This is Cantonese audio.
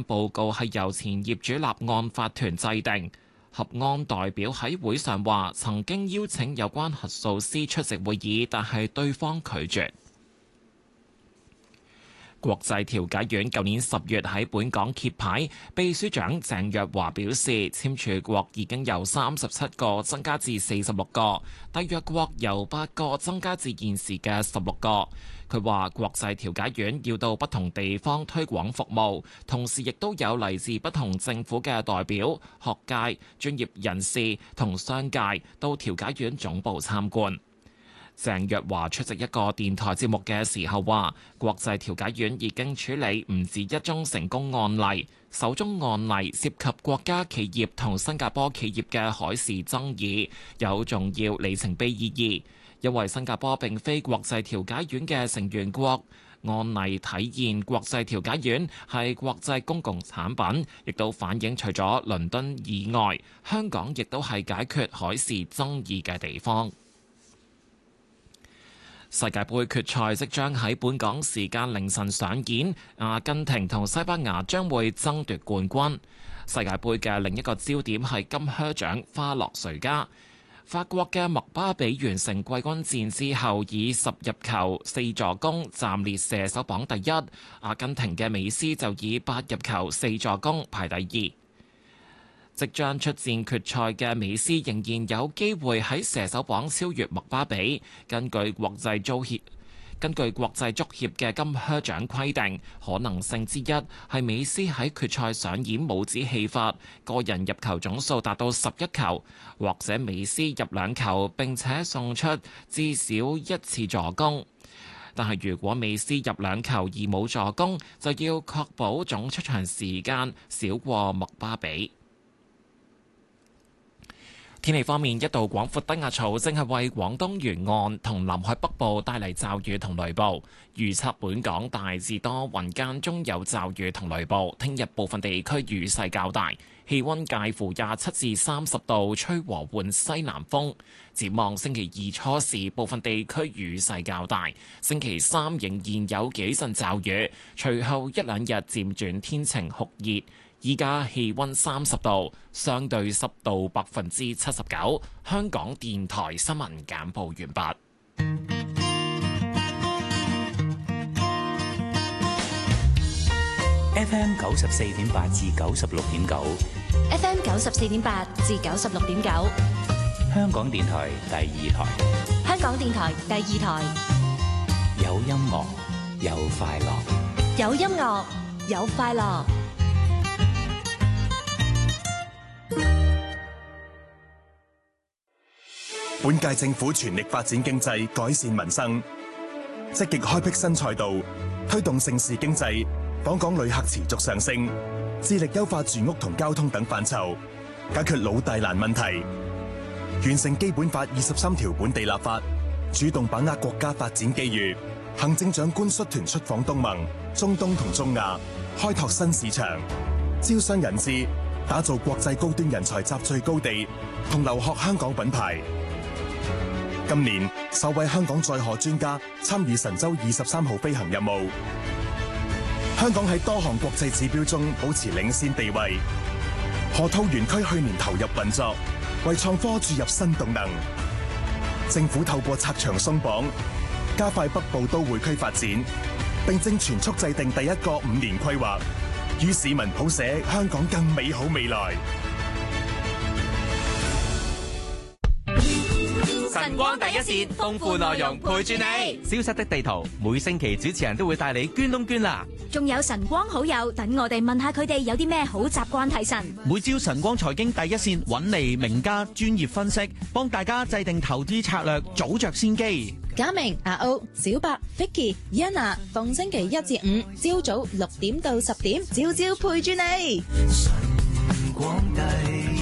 報告係由前業主立案法團制定。合安代表喺會上話，曾經邀請有關核數師出席會議，但係對方拒絕。國際調解院舊年10月喺本港揭牌，秘書長鄭若驊表示，簽署國已經由37個增加至46個，締約國由8個增加至現時嘅16個。佢話國際調解院要到不同地方推廣服務，同時亦都有嚟自不同政府嘅代表、學界、專業人士同商界到調解院總部參觀。鄭若驊出席一個電台節目嘅時候話，國際調解院已經處理唔止一宗成功案例，首宗案例涉及國家企業同新加坡企業嘅海事爭議，有重要里程碑意義，因為新加坡並非國際調解院嘅成員國。案例體現國際調解院係國際公共產品，亦都反映除咗倫敦以外，香港亦都係解決海事爭議嘅地方。世界盃決賽即將喺本港時間凌晨上演，阿根廷同西班牙將會爭奪冠軍。世界盃嘅另一個焦點係金靴獎花落誰家。法國嘅麥巴比完成季軍戰之後，以10入球4助攻暫列射手榜第一。阿根廷嘅美斯就以8入球4助攻排第二。即將出戰決賽嘅美斯仍然有機會喺射手榜超越麥巴比。根據國際足協嘅金靴獎規定，可能性之一係美斯喺決賽上演帽子戲法，個人入球總數達到11球，或者美斯入2球並且送出至少1次助攻。但係如果美斯入2球而冇助攻，就要確保總出場時間少過麥巴比。天氣方面，一道廣闊低壓槽正係為廣東沿岸同南海北部帶嚟驟雨同雷暴。預測本港大致多雲間中有驟雨同雷暴。聽日部分地區雨勢較大，氣溫介乎27至30度，吹和緩西南風。展望星期2初時，部分地區雨勢較大。星期3仍然有幾陣驟雨，隨後1、2日漸轉天晴酷熱。依家氣溫30度，相對濕度79%。香港電台新聞簡報完畢。 FM 94.8至96.9 ，FM 94.8至96.9， 香港電台第2台。 香港電台第2台， 有音樂，有快樂， 有音樂，有快樂。 本屆政府全力發展經濟，改善民生，積極開闢新賽道，推動盛事經濟，訪港旅客持續上升，致力優化住屋同交通等範疇，解決老大難問題，完成基本法23條本地立法，主動把握國家發展機遇。行政長官率團出訪東盟、中東同中亞，開拓新市場，招商引資，打造國際高端人才集聚高地，同留學香港品牌。今年首位香港載荷專家參與神舟23號飛行任務，香港喺多項國際指標中保持領先地位。河套園區去年投入運作，為創科注入新動能。政府透過拆牆鬆綁，加快北部都會區發展，並正全速制定第一個5年規劃，與市民譜寫香港更美好未來。 晨光第一線，豐富內容陪住你。消失的地圖，每星期主持人都會帶你捐窿捐罅。 仲有晨光好友，等我哋問下佢哋有啲咩好習慣提神。 每朝晨光財經第一線揾嚟名家專業分析，幫大家制定投資策略，早着先機。 嘉明、阿歐、小白、Vicky、Yana， 逢星期1至5朝早6點到10點，朝朝陪住你。晨光第